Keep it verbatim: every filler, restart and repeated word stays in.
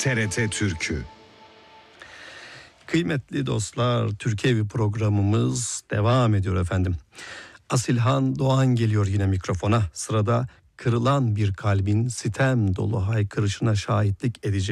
T R T Türkü. Kıymetli dostlar, Türkiye Evi programımız devam ediyor efendim. Asilhan Doğan geliyor yine mikrofona. Sırada kırılan bir kalbin sitem dolu haykırışına şahitlik edecek